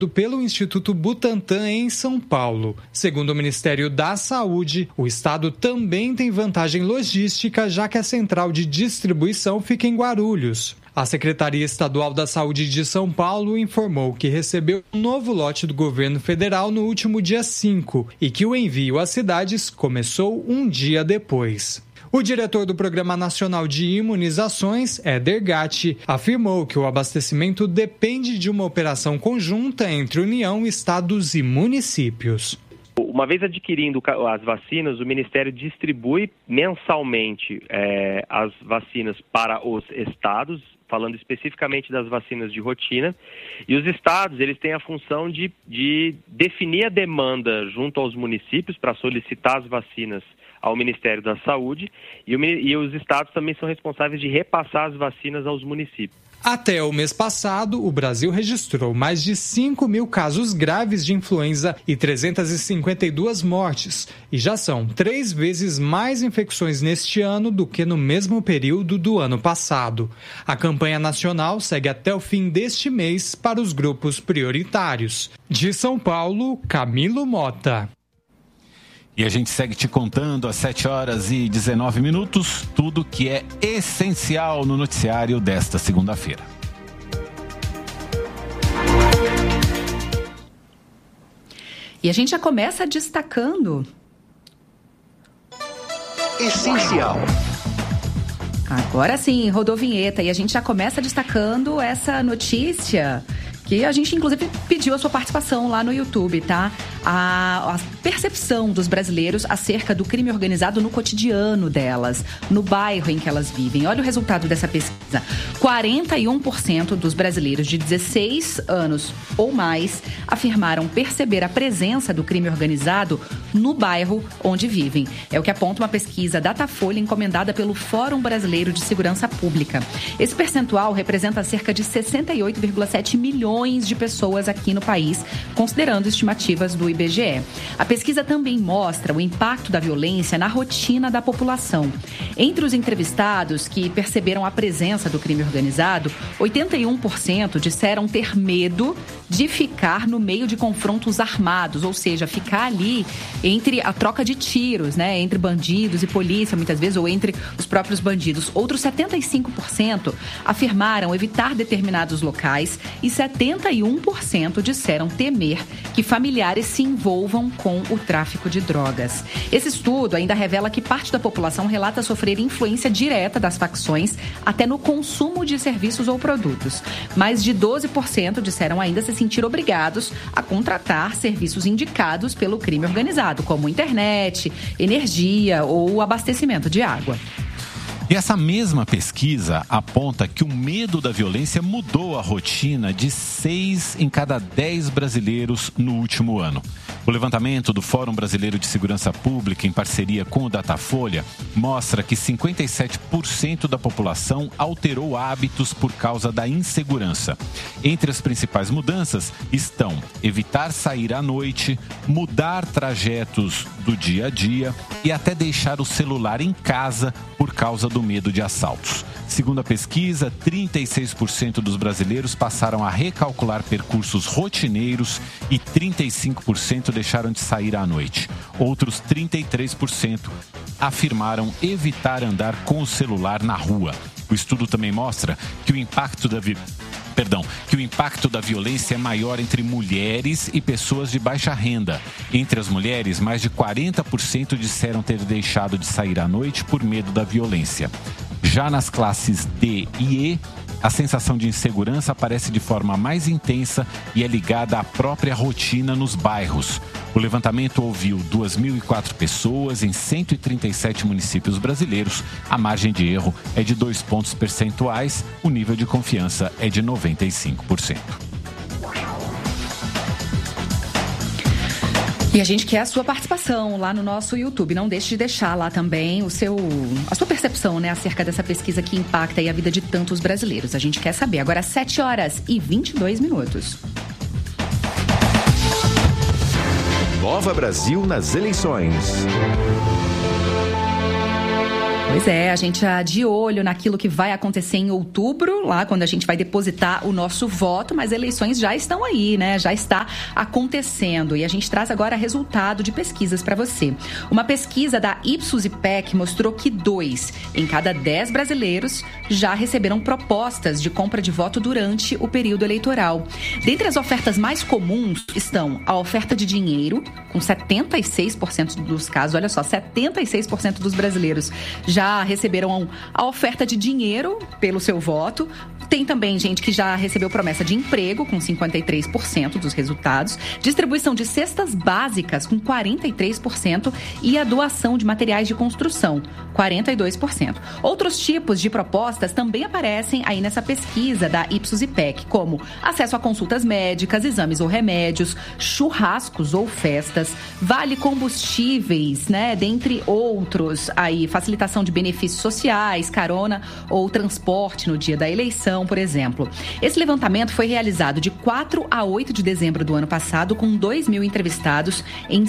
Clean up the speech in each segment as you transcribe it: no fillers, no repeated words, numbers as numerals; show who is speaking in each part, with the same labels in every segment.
Speaker 1: pelo Instituto Butantan em São Paulo. Segundo o Ministério da Saúde, o estado também tem vantagem logística, já que a central de distribuição fica em Guarulhos. A Secretaria Estadual da Saúde de São Paulo informou que recebeu um novo lote do governo federal no último dia 5 e que o envio às cidades começou um dia depois. O diretor do Programa Nacional de Imunizações, Éder Gatti, afirmou que o abastecimento depende de uma operação conjunta entre União, estados e municípios.
Speaker 2: Uma vez adquirindo as vacinas, o Ministério distribui mensalmente as vacinas para os estados, falando especificamente das vacinas de rotina, e os estados eles têm a função de definir a demanda junto aos municípios para solicitar as vacinas ao Ministério da Saúde, e os estados também são responsáveis de repassar as vacinas aos municípios.
Speaker 1: Até o mês passado, o Brasil registrou mais de 5 mil casos graves de influenza e 352 mortes, e já são 3 vezes mais infecções neste ano do que no mesmo período do ano passado. A campanha nacional segue até o fim deste mês para os grupos prioritários. De São Paulo, Camilo Mota.
Speaker 3: E a gente segue te contando às 7h19, tudo que é essencial no noticiário desta segunda-feira.
Speaker 4: E a gente já começa destacando...
Speaker 5: Essencial.
Speaker 4: Agora sim, rodou vinheta e a gente já começa destacando essa notícia... que a gente, inclusive, pediu a sua participação lá no YouTube, tá? A percepção dos brasileiros acerca do crime organizado no cotidiano delas, no bairro em que elas vivem. Olha o resultado dessa pesquisa. 41% dos brasileiros de 16 anos ou mais afirmaram perceber a presença do crime organizado no bairro onde vivem. É o que aponta uma pesquisa Datafolha encomendada pelo Fórum Brasileiro de Segurança Pública. Esse percentual representa cerca de 68,7 milhões de pessoas aqui no país, considerando estimativas do IBGE. A pesquisa também mostra o impacto da violência na rotina da população. Entre os entrevistados que perceberam a presença do crime organizado, 81% disseram ter medo de ficar no meio de confrontos armados, ou seja, ficar ali entre a troca de tiros, né, entre bandidos e polícia, muitas vezes, ou entre os próprios bandidos. Outros 75% afirmaram evitar determinados locais e 71% disseram temer que familiares se envolvam com o tráfico de drogas. Esse estudo ainda revela que parte da população relata sofrer influência direta das facções até no consumo de serviços ou produtos. Mais de 12% disseram ainda se sentir obrigados a contratar serviços indicados pelo crime organizado, como internet, energia ou abastecimento de água.
Speaker 3: E essa mesma pesquisa aponta que o medo da violência mudou a rotina de 6 em cada 10 brasileiros no último ano. O levantamento do Fórum Brasileiro de Segurança Pública, em parceria com o Datafolha, mostra que 57% da população alterou hábitos por causa da insegurança. Entre as principais mudanças estão evitar sair à noite, mudar trajetos do dia a dia e até deixar o celular em casa por causa do medo de assaltos. Segundo a pesquisa, 36% dos brasileiros passaram a recalcular percursos rotineiros e 35% deixaram de sair à noite. Outros 33% afirmaram evitar andar com o celular na rua. O estudo também mostra que o impacto da violência é maior entre mulheres e pessoas de baixa renda. Entre as mulheres, mais de 40% disseram ter deixado de sair à noite por medo da violência. Já nas classes D e E, a sensação de insegurança aparece de forma mais intensa e é ligada à própria rotina nos bairros. O levantamento ouviu 2.004 pessoas em 137 municípios brasileiros. A margem de erro é de 2 pontos percentuais. O nível de confiança é de 95%.
Speaker 4: E a gente quer a sua participação lá no nosso YouTube. Não deixe de deixar lá também a sua percepção, né, acerca dessa pesquisa que impacta aí a vida de tantos brasileiros. A gente quer saber. Agora, 7h22.
Speaker 5: Nova Brasil nas eleições.
Speaker 4: Pois é, a gente está de olho naquilo que vai acontecer em outubro, lá quando a gente vai depositar o nosso voto, mas eleições já estão aí, né? Já está acontecendo e a gente traz agora resultado de pesquisas para você. Uma pesquisa da Ipsos IPEC mostrou que 2 em cada 10 brasileiros já receberam propostas de compra de voto durante o período eleitoral. Dentre as ofertas mais comuns estão a oferta de dinheiro, com 76% dos casos, olha só, 76% dos brasileiros já receberam a oferta de dinheiro pelo seu voto. Tem também gente que já recebeu promessa de emprego, com 53% dos resultados, distribuição de cestas básicas, com 43%, e a doação de materiais de construção, 42%. Outros tipos de propostas também aparecem aí nessa pesquisa da Ipsos IPEC, como acesso a consultas médicas, exames ou remédios, churrascos ou festas, vale combustíveis, né, dentre outros, aí facilitação de benefícios sociais, carona ou transporte no dia da eleição, por exemplo. Esse levantamento foi realizado de 4 a 8 de dezembro do ano passado, com 2.000 entrevistados em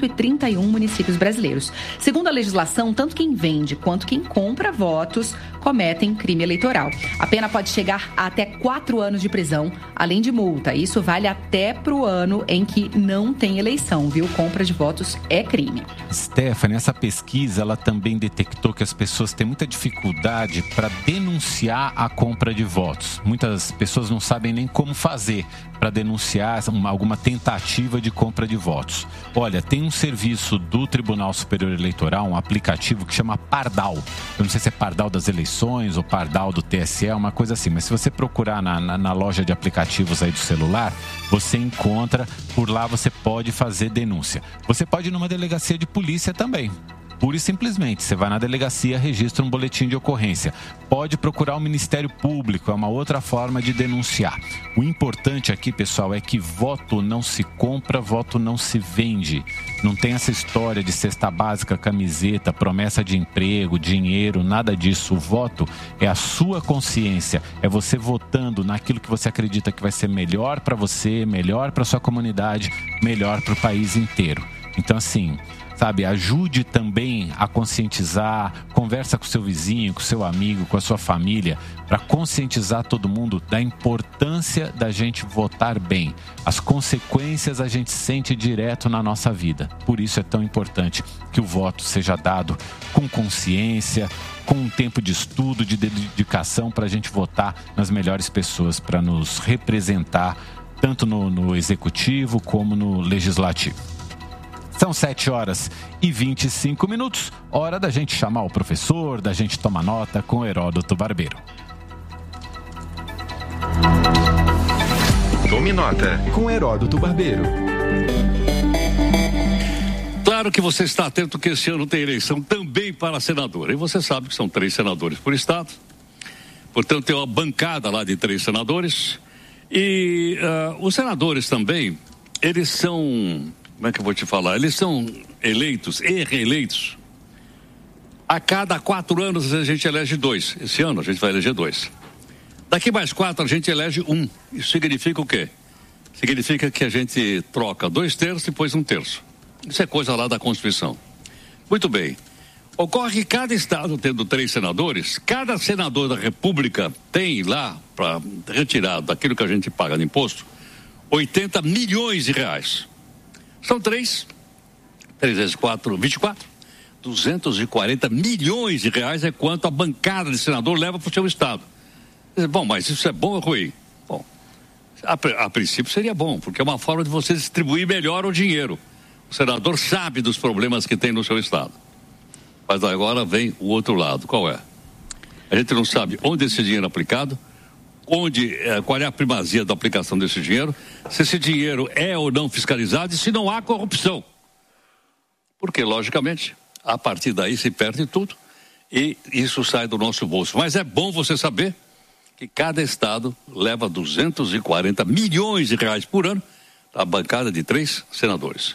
Speaker 4: 131 municípios brasileiros. Segundo a legislação, tanto quem vende quanto quem compra votos cometem crime eleitoral. A pena pode chegar a até 4 anos de prisão, além de multa. Isso vale até para o ano em que não tem eleição, viu? Compra de votos é crime.
Speaker 3: Stephanie, essa pesquisa ela também detectou que as pessoas têm muita dificuldade para denunciar a compra de votos. Muitas pessoas não sabem nem como fazer para denunciar alguma tentativa de compra de votos. Olha, tem um serviço do Tribunal Superior Eleitoral, um aplicativo que chama Pardal. Eu não sei se é Pardal das Eleições ou Pardal do TSE, uma coisa assim. Mas se você procurar na loja de aplicativos aí do celular, você encontra, por lá você pode fazer denúncia. Você pode ir numa delegacia de polícia também. Pura e simplesmente, você vai na delegacia, registra um boletim de ocorrência. Pode procurar o Ministério Público, é uma outra forma de denunciar. O importante aqui, pessoal, é que voto não se compra, voto não se vende. Não tem essa história de cesta básica, camiseta, promessa de emprego, dinheiro, nada disso. O voto é a sua consciência, é você votando naquilo que você acredita que vai ser melhor para você, melhor para sua comunidade, melhor para o país inteiro. Então, assim, sabe, ajude também a conscientizar, conversa com o seu vizinho, com o seu amigo, com a sua família, para conscientizar todo mundo da importância da gente votar bem. As consequências a gente sente direto na nossa vida. Por isso é tão importante que o voto seja dado com consciência, com um tempo de estudo, de dedicação, para a gente votar nas melhores pessoas para nos representar, tanto no executivo como no legislativo. São 7h25, hora da gente chamar o professor, da gente tomar nota com o Heródoto Barbeiro.
Speaker 5: Tome nota com Heródoto Barbeiro.
Speaker 6: Claro que você está atento que esse ano tem eleição também para senador. E você sabe que são 3 senadores por estado. Portanto, tem uma bancada lá de 3 senadores. E os senadores também, eles são... Como é que eu vou te falar? Eles são eleitos e reeleitos. A cada 4 anos a gente elege 2. Esse ano a gente vai eleger 2. Daqui mais 4 a gente elege 1. Isso significa o quê? Significa que a gente troca 2/3 e depois 1/3. Isso é coisa lá da Constituição. Muito bem. Ocorre que cada estado tendo 3 senadores, cada senador da República tem lá, para retirar daquilo que a gente paga de imposto, 80 milhões de reais. São 3 vezes 4, 24. 240 milhões de reais é quanto a bancada de senador leva para o seu estado. Bom, mas isso é bom ou ruim? Bom, a princípio seria bom, porque é uma forma de você distribuir melhor o dinheiro. O senador sabe dos problemas que tem no seu estado. Mas agora vem o outro lado. Qual é? A gente não sabe onde esse dinheiro é aplicado, qual é a primazia da aplicação desse dinheiro, se esse dinheiro é ou não fiscalizado e se não há corrupção. Porque, logicamente, a partir daí se perde tudo e isso sai do nosso bolso. Mas é bom você saber que cada estado leva 240 milhões de reais por ano da bancada de 3 senadores.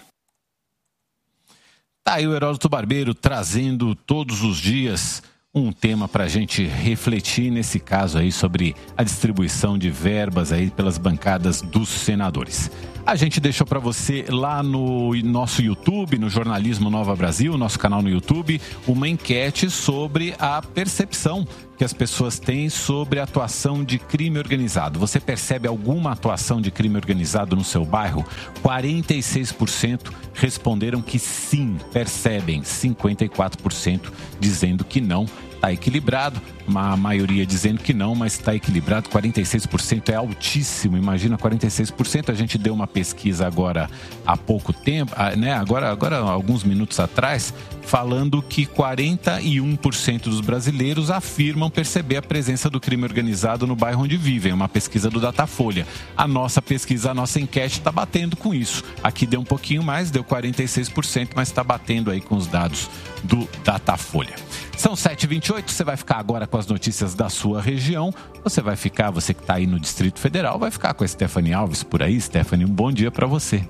Speaker 3: Tá aí o Heródoto Barbeiro trazendo todos os dias um tema para a gente refletir nesse caso aí sobre a distribuição de verbas aí pelas bancadas dos senadores. A gente deixou para você lá no nosso YouTube, no Jornalismo Nova Brasil, nosso canal no YouTube, uma enquete sobre a percepção que as pessoas têm sobre a atuação de crime organizado. Você percebe alguma atuação de crime organizado no seu bairro? 46% responderam que sim, percebem. 54% dizendo que não. Está equilibrado, a maioria dizendo que não, mas está equilibrado. 46% é altíssimo, imagina, 46%. A gente deu uma pesquisa agora há pouco tempo, né? Agora alguns minutos atrás, falando que 41% dos brasileiros afirmam perceber a presença do crime organizado no bairro onde vivem. Uma pesquisa do Datafolha. A nossa pesquisa, a nossa enquete está batendo com isso. Aqui deu um pouquinho mais, deu 46%, mas está batendo aí com os dados do Datafolha. São 7h28, você vai ficar agora com as notícias da sua região. Você que está aí no Distrito Federal, vai ficar com a Stephanie Alves por aí. Stephanie, um bom dia para você.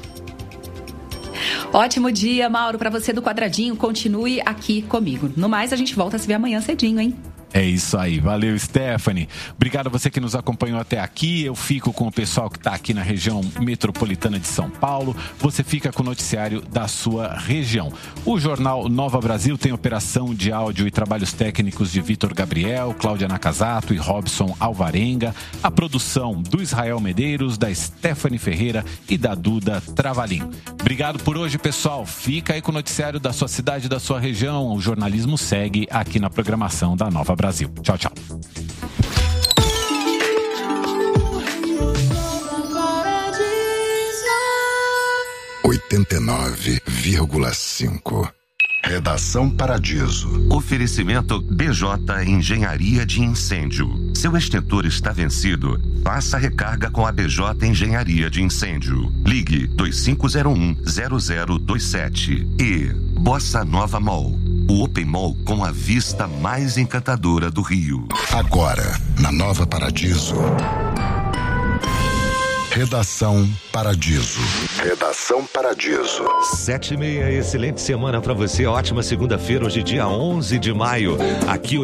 Speaker 4: Ótimo dia, Mauro, para você do Quadradinho. Continue aqui comigo. No mais, a gente volta a se ver amanhã cedinho, hein?
Speaker 3: É isso aí, valeu, Stephanie. Obrigado a você que nos acompanhou até aqui. Eu fico com o pessoal que está aqui na região metropolitana de São Paulo. Você fica com o noticiário da sua região. O Jornal Nova Brasil tem operação de áudio e trabalhos técnicos de Vitor Gabriel, Cláudia Nakazato e Robson Alvarenga. A produção do Israel Medeiros, da Stephanie Ferreira e da Duda Travalim. Obrigado por hoje, pessoal. Fica aí com o noticiário da sua cidade e da sua região. O jornalismo segue aqui na programação da Nova Brasil. Tchau, tchau.
Speaker 7: (89,5) Redação Paradiso.
Speaker 8: Oferecimento BJ Engenharia de Incêndio. Seu extintor está vencido? Faça recarga com a BJ Engenharia de Incêndio. Ligue 2501-0027. E Bossa Nova Mall. O Open Mall com a vista mais encantadora do Rio.
Speaker 7: Agora, na Nova Paradiso. Redação Paradiso. Redação Paradiso.
Speaker 9: 7h30, excelente semana pra você. Ótima segunda-feira, hoje dia 11 de maio. Aqui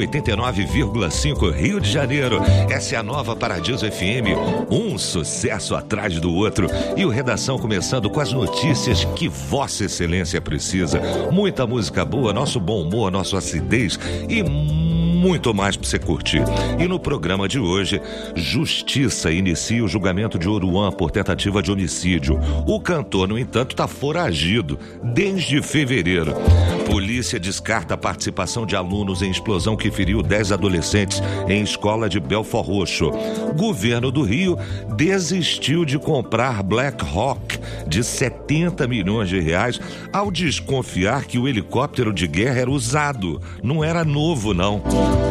Speaker 9: 89,5 Rio de Janeiro. Essa é a Nova Paradiso FM. Um sucesso atrás do outro. E o Redação começando com as notícias que Vossa Excelência precisa. Muita música boa, nosso bom humor, nossa acidez e muito mais para você curtir. E no programa de hoje, Justiça inicia o julgamento de Oruan por tentativa de homicídio. O cantor, no entanto, está foragido desde fevereiro. Polícia descarta a participação de alunos em explosão que feriu 10 adolescentes em escola de Belford Roxo. Governo do Rio desistiu de comprar Black Hawk de 70 milhões de reais ao desconfiar que o helicóptero de guerra era usado. Não era novo, não.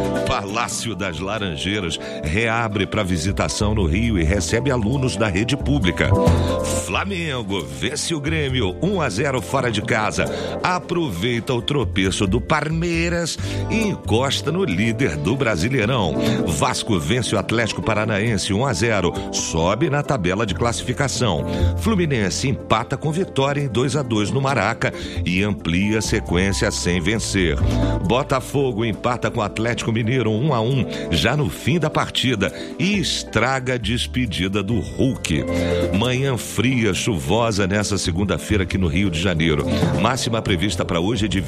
Speaker 9: Palácio das Laranjeiras reabre para visitação no Rio e recebe alunos da rede pública. Flamengo vence o Grêmio 1-0 fora de casa. Aproveita o tropeço do Palmeiras e encosta no líder do Brasileirão. Vasco vence o Atlético Paranaense 1-0. Sobe na tabela de classificação. Fluminense empata com Vitória em 2-2 no Maraca e amplia a sequência sem vencer. Botafogo empata com o Atlético Mineiro 1-1 já no fim da partida e estraga a despedida do Hulk. Manhã fria, chuvosa nessa segunda-feira aqui no Rio de Janeiro. Máxima prevista para hoje é de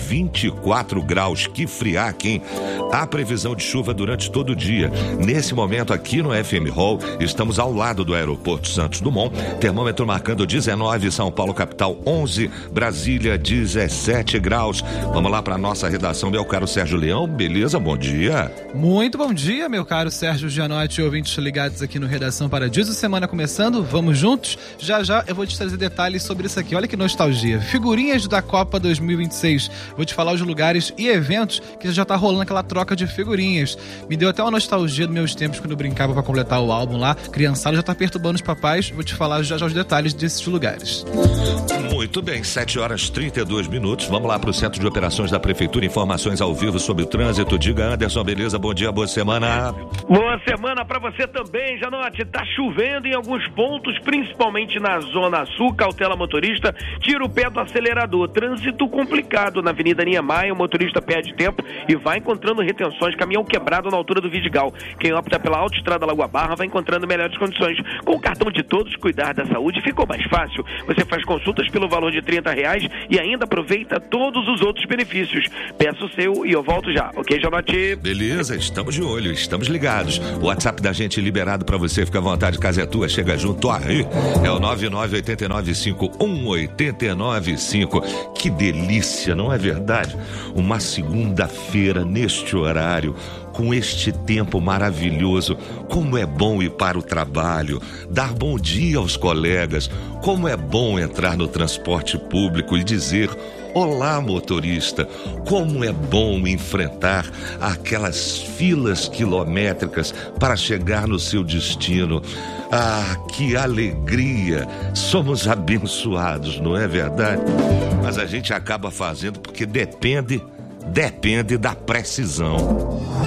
Speaker 9: 24 graus. Que friaca, hein? Há previsão de chuva durante todo o dia. Nesse momento aqui no FM Hall, estamos ao lado do aeroporto Santos Dumont. Termômetro marcando 19, São Paulo capital 11, Brasília 17 graus. Vamos lá para nossa redação, meu caro Sérgio Leão. Beleza? Bom dia.
Speaker 10: Muito bom dia, meu caro Sérgio Gianotti, ouvintes ligados aqui no Redação Paradiso. Semana começando, vamos juntos? Já eu vou te trazer detalhes sobre isso aqui. Olha que nostalgia. Figurinhas da Copa 2026. Vou te falar os lugares e eventos que já tá rolando aquela troca de figurinhas. Me deu até uma nostalgia dos meus tempos quando eu brincava pra completar o álbum lá. Criançada já tá perturbando os papais. Vou te falar já os detalhes desses lugares.
Speaker 9: Muito bem, 7h32. Vamos lá pro Centro de Operações da Prefeitura. Informações ao vivo sobre o trânsito. Diga, Anderson, beleza? bom dia, boa semana.
Speaker 11: Boa semana para você também, Janote. Tá chovendo em alguns pontos, principalmente na Zona Sul. Cautela motorista, tira o pé do acelerador. Trânsito complicado na Avenida Niemeyer, o motorista perde tempo e vai encontrando retenções, caminhão quebrado na altura do Vidigal. Quem opta pela autoestrada Lagoa Barra vai encontrando melhores condições. Com o cartão de Todos Cuidar da Saúde ficou mais fácil. Você faz consultas pelo valor de R$30 e ainda aproveita todos os outros benefícios. Peça o seu e eu volto já, ok, Janote?
Speaker 9: Beleza, estamos de olho, estamos ligados. O WhatsApp da gente liberado pra você, fica à vontade, casa é tua, chega junto, aí. É o 998951895. Que delícia, não é verdade? Uma segunda-feira neste horário, com este tempo maravilhoso. Como é bom ir para o trabalho, dar bom dia aos colegas. Como é bom entrar no transporte público e dizer: olá, motorista. Como é bom enfrentar aquelas filas quilométricas para chegar no seu destino. Ah, que alegria. Somos abençoados, não é verdade? Mas a gente acaba fazendo porque depende da precisão.